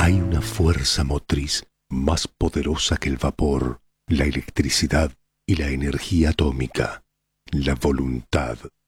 Hay una fuerza motriz más poderosa que el vapor, la electricidad y la energía atómica, la voluntad.